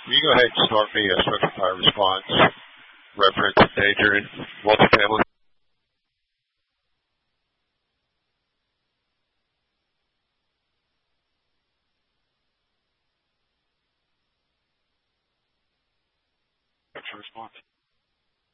Will you go ahead and start me a structured fire response reference danger in multifamily? Structured response.